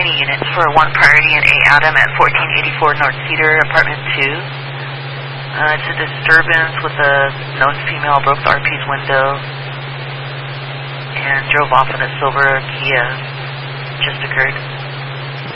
many units for one party in A. Adam at 1484 North Cedar, apartment 2. It's a disturbance with a known female broke the RP's window and drove off in a silver Kia. Just occurred.